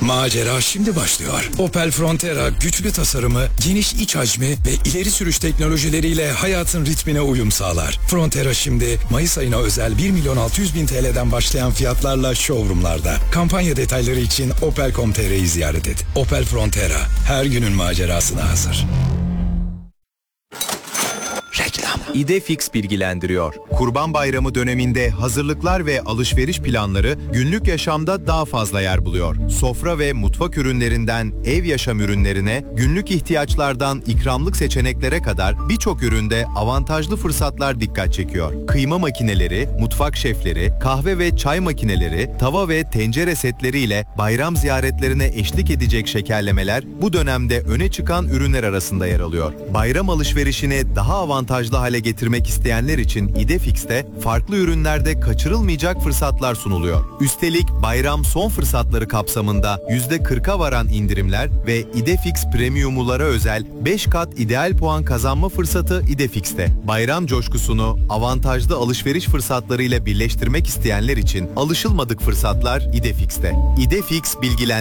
Macera şimdi başlıyor. Opel Frontera güçlü tasarımı, geniş iç hacmi ve ileri sürüş teknolojileriyle hayatın ritmine uyum sağlar. Frontera şimdi Mayıs ayına özel 1.600.000 TL'den başlayan fiyatlarla showroomlarda. Kampanya detayları için opel.com.tr'yi ziyaret et. Opel Frontera, her günün macerasına hazır. Reklam. İdefix bilgilendiriyor. Kurban Bayramı döneminde hazırlıklar ve alışveriş planları günlük yaşamda daha fazla yer buluyor. Sofra ve mutfak ürünlerinden ev yaşam ürünlerine, günlük ihtiyaçlardan ikramlık seçeneklere kadar birçok üründe avantajlı fırsatlar dikkat çekiyor. Kıyma makineleri, mutfak şefleri, kahve ve çay makineleri, tava ve tencere setleriyle bayram ziyaretlerine eşlik edecek şekerlemeler bu dönemde öne çıkan ürünler arasında yer alıyor. Bayram alışverişini daha avantajlı hale getirmek isteyenler için İdefix'te farklı ürünlerde kaçırılmayacak fırsatlar sunuluyor. Üstelik bayram son fırsatları kapsamında %40'a varan indirimler ve İdefix Premium'lara özel 5 kat ideal puan kazanma fırsatı İdefix'te. Bayram coşkusunu avantajlı alışveriş fırsatlarıyla birleştirmek isteyenler için alışılmadık fırsatlar İdefix'te. İdefix bilgilendirir.